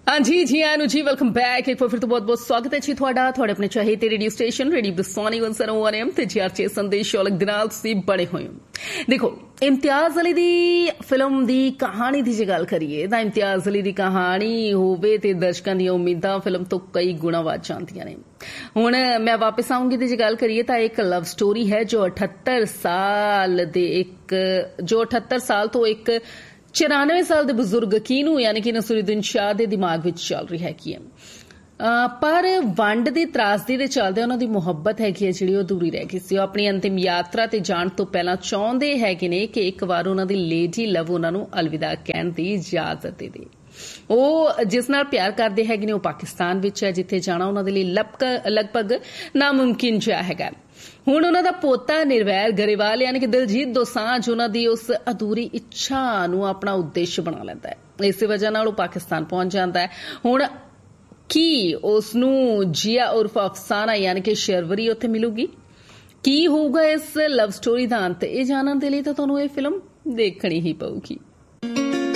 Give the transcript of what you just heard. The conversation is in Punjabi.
हाँ जी जी आनु जी वेलकम बैक एक बार फिर तो बहुत बहुत स्वागत है जी थोड़ा थोड़े अपने चाहे ते radio station radio Dassani 101 M ते जीआरचे संदेश अलग दिनाल से बड़े हुए देखो इम्तियाज अली दी फिल्म दी कहानी दी जे गल करिए तां इम्तियाज अली दी कहानी होवे ते दर्शकां दी उम्मीदां फिल्म तो कई गुणा वध जांदियां ने हुण मैं वापस आऊंगी ते जे गल करिए तां एक लव स्टोरी है जो 78 साल तो एक 94 साल ਦੇ ਬਜ਼ੁਰਗ ਕੀਨੂ ਯਾਨੀ ਕਿ ਨਸਰੁਦੀਨ ਸ਼ਾਹ ਦੇ ਦਿਮਾਗ ਵਿੱਚ ਚੱਲ ਰਹੀ ਹੈਗੀ ਹੈ ਪਰ ਵੰਡ ਦੀ ਤਰਾਸਦੀ ਦੇ ਚੱਲਦੇ ਉਹਨਾਂ ਦੀ ਮੁਹੱਬਤ ਹੈਗੀ ਹੈ ਜਿਹੜੀ ਉਹ ਅਧੂਰੀ ਰਹਿ ਗਈ ਸੀ ਉਹ ਆਪਣੀ ਅੰਤਿਮ ਯਾਤਰਾ ਤੇ ਜਾਣ ਤੋਂ ਪਹਿਲਾਂ ਚਾਹੁੰਦੇ ਹੈਗੇ ਨੇ ਕਿ ਇੱਕ ਵਾਰ ਉਹਨਾਂ ਦੀ ਲੇਡੀ ਲਵ ਉਹਨਾਂ ਨੂੰ ਅਲਵਿਦਾ ਕਹਿਣ ਦੀ ਇਜਾਜ਼ਤ ਦੇ ਦੇ ਉਹ ਜਿਸ ਨਾਲ ਪਿਆਰ ਕਰਦੇ ਹੈਗੇ ਨੇ ਉਹ ਪਾਕਿਸਤਾਨ ਵਿੱਚ ਹੈ ਜਿੱਥੇ ਜਾਣਾ ਉਹਨਾਂ ਦੇ ਲਈ ਲਗਭਗ ਨਾਮੁਮਕਿਨ ਜਿਹਾ ਹੈਗਾ ਹੁਣ ਉਹਨਾਂ ਦਾ ਪੋਤਾ ਨਿਰਵੈਰ ਗਰੇਵਾਲ ਯਾਨੀ ਕਿ ਦਿਲਜੀਤ ਦੋਸਾਂਝ ਉਹਨਾਂ ਦੀ ਉਸ ਅਧੂਰੀ ਇੱਛਾ ਨੂੰ ਆਪਣਾ ਉਦੇਸ਼ ਬਣਾ ਲੈਂਦਾ ਹੈ ਇਸੇ ਵਜ੍ਹਾ ਨਾਲ ਉਹ ਪਾਕਿਸਤਾਨ ਪਹੁੰਚ ਜਾਂਦਾ ਹੈ ਹੁਣ ਕੀ ਉਸ ਨੂੰ ਜੀਆ ਉਰਫ ਅਫਸਾਨਾ ਯਾਨੀ ਕਿ ਸ਼ਰਵਰੀ ਉੱਥੇ ਮਿਲੂਗੀ ਕੀ ਹੋਊਗਾ ਇਸ ਲਵ ਸਟੋਰੀ ਦਾ ਅੰਤ ਇਹ ਜਾਣਨ ਦੇ ਲਈ ਤਾਂ ਤੁਹਾਨੂੰ ਇਹ ਫਿਲਮ ਦੇਖਣੀ ਹੀ ਪਊਗੀ